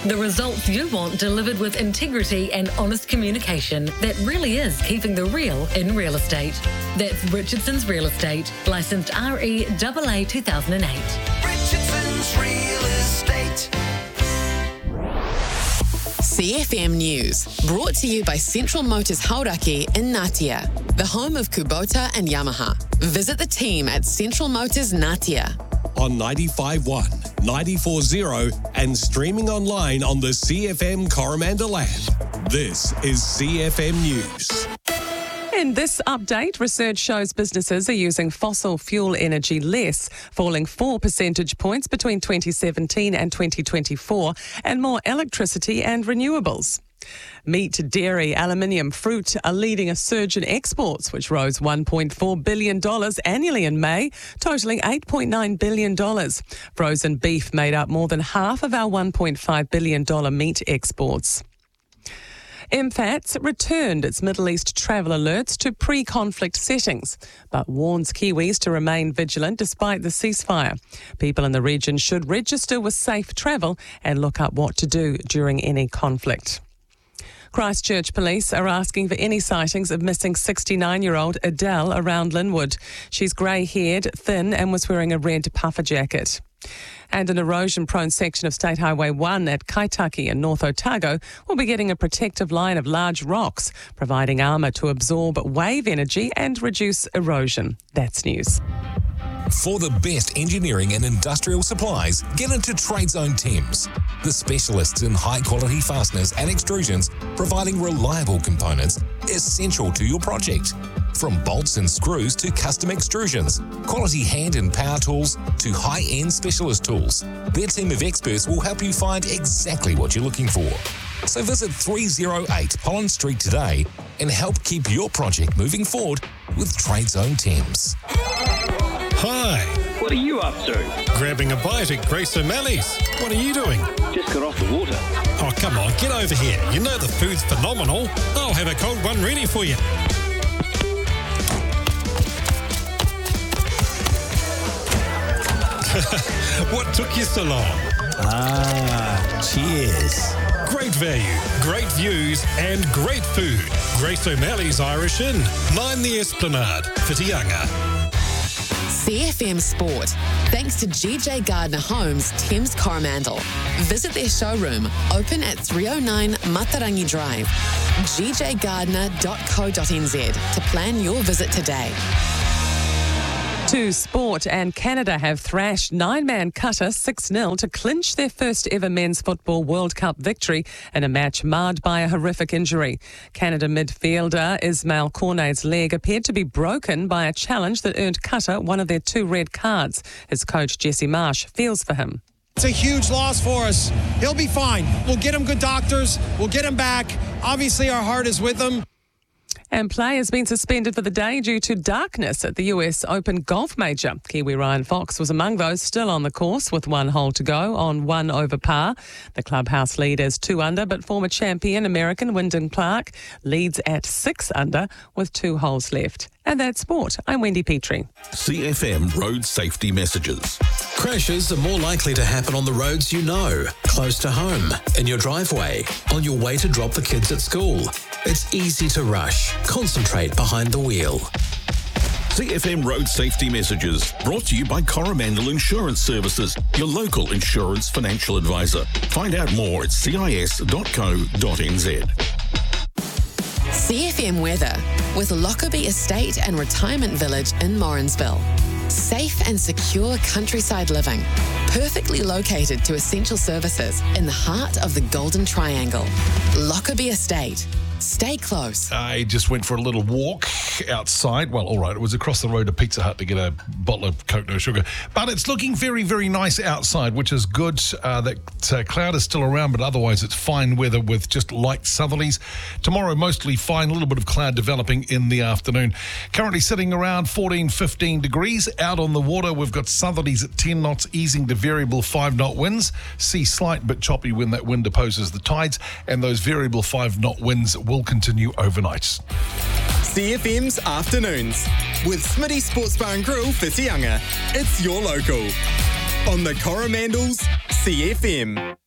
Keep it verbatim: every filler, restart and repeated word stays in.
The results you want delivered with integrity and honest communication that really is keeping the real in real estate. That's Richardson's Real Estate, licensed R E A A two thousand eight. Richardson's Real Estate. C F M News, brought to you by Central Motors Hauraki in Ngatea, the home of Kubota and Yamaha. Visit the team at Central Motors Ngatea. On ninety-five point one, ninety-four point zero and streaming online on the C F M Coromandel app. This is C F M News. In this update, research shows businesses are using fossil fuel energy less, falling four percentage points between twenty seventeen and twenty twenty-four, and more electricity and renewables. Meat, dairy, aluminium, fruit are leading a surge in exports, which rose one point four billion dollars annually in May, totalling eight point nine billion dollars. Frozen beef made up more than half of our one point five billion dollars meat exports. M FATS returned its Middle East travel alerts to pre-conflict settings, but warns Kiwis to remain vigilant despite the ceasefire. People in the region should register with Safe Travel and look up what to do during any conflict. Christchurch police are asking for any sightings of missing sixty-nine-year-old Adele around Linwood. She's grey-haired, thin and was wearing a red puffer jacket. And an erosion-prone section of State Highway one at Kaitaki in North Otago will be getting a protective line of large rocks, providing armour to absorb wave energy and reduce erosion. That's news. For the best engineering and industrial supplies, get into TradeZone Thames, the specialists in high-quality fasteners and extrusions, providing reliable components essential to your project. From bolts and screws to custom extrusions, quality hand and power tools to high-end specialist tools, their team of experts will help you find exactly what you're looking for. So visit three oh eight Holland Street today and help keep your project moving forward with TradeZone Thames. Hi. What are you up to? Grabbing a bite at Grace O'Malley's. What are you doing? Just got off the water. Oh, come on, get over here. You know the food's phenomenal. I'll have a cold one ready for you. What took you so long? Ah, cheers. Great value, great views, and great food. Grace O'Malley's Irish Inn, nine the Esplanade, Whitianga. C F M Sport, thanks to G J Gardner Homes, Thames Coromandel. Visit their showroom, open at three oh nine Matarangi Drive, g j gardner dot co dot n z to plan your visit today. To sport, and Canada have thrashed nine-man Qatar six nil to clinch their first ever men's football World Cup victory in a match marred by a horrific injury. Canada midfielder Ismail Corne's leg appeared to be broken by a challenge that earned Qatar one of their two red cards. His coach Jesse Marsh feels for him. It's a huge loss for us. He'll be fine. We'll get him good doctors. We'll get him back. Obviously, our heart is with him. And play has been suspended for the day due to darkness at the U S Open golf major. Kiwi Ryan Fox was among those still on the course with one hole to go on one over par. The clubhouse lead is two under, but former champion American Wyndham Clark leads at six under with two holes left. And that's sport. I'm Wendy Petrie. C F M road safety messages. Crashes are more likely to happen on the roads you know, close to home, in your driveway, on your way to drop the kids at school. It's easy to rush. Concentrate behind the wheel. C F M road safety messages brought to you by Coromandel Insurance Services, your local insurance financial advisor. Find out more at c i s dot co dot n z. C F M weather with Lockerbie Estate and Retirement Village in Morrinsville. Safe and secure countryside living, perfectly located to essential services in the heart of the Golden Triangle. Lockerbie Estate. Stay close. I just went for a little walk outside. Well, all right, it was across the road to Pizza Hut to get a bottle of Coke No Sugar. But it's looking very, very nice outside, which is good. Uh, that uh, cloud is still around, but otherwise it's fine weather with just light southerlies. Tomorrow, mostly fine, a little bit of cloud developing in the afternoon. Currently sitting around fourteen, fifteen degrees. Out on the water, we've got southerlies at ten knots, easing to variable five-knot winds. Sea slight but choppy when that wind opposes the tides, and those variable five-knot winds will continue overnight. C F M's Afternoons with Smitty Sports Bar and Grill, Whitianga. It's your local. On the Coromandel's C F M.